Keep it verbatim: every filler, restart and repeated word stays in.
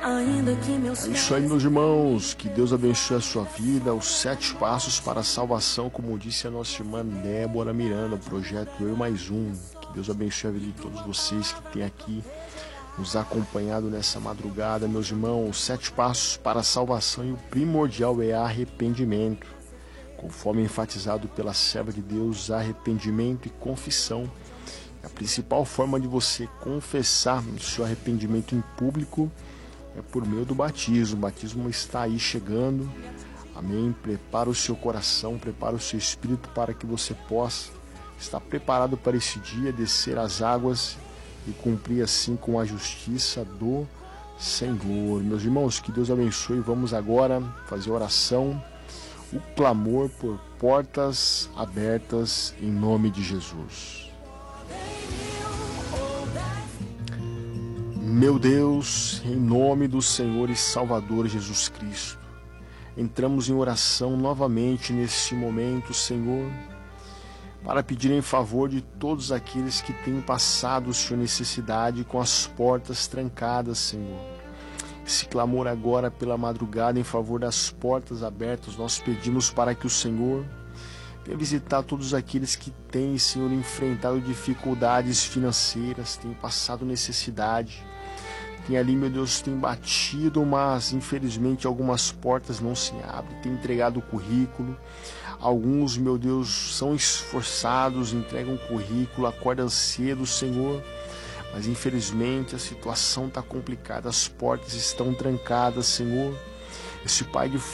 É isso aí, meus irmãos, que Deus abençoe a sua vida, os sete passos para a salvação, como disse a nossa irmã Débora Miranda, o projeto Eu Mais Um. Que Deus abençoe a vida de todos vocês que têm aqui nos acompanhado nessa madrugada, meus irmãos. Os sete passos para a salvação, e o primordial é arrependimento. Conforme enfatizado pela serva de Deus, arrependimento e confissão. A principal forma de você confessar o seu arrependimento em público é por meio do batismo. O batismo está aí chegando. Amém? Prepara o seu coração, prepara o seu espírito para que você possa estar preparado para esse dia, descer as águas e cumprir assim com a justiça do Senhor. Meus irmãos, que Deus abençoe. Vamos agora fazer oração, o clamor por portas abertas em nome de Jesus. Meu Deus, em nome do Senhor e Salvador Jesus Cristo, entramos em oração novamente neste momento, Senhor, para pedir em favor de todos aqueles que têm passado sua necessidade com as portas trancadas, Senhor. Esse clamor agora pela madrugada em favor das portas abertas, nós pedimos para que o Senhor venha visitar todos aqueles que têm, Senhor, enfrentado dificuldades financeiras, têm passado necessidade. Tem ali, meu Deus, tem batido, mas infelizmente algumas portas não se abrem, tem entregado o currículo. Alguns, meu Deus, são esforçados, entregam o currículo, acordam cedo, Senhor, mas infelizmente a situação está complicada, as portas estão trancadas, Senhor. Esse Pai de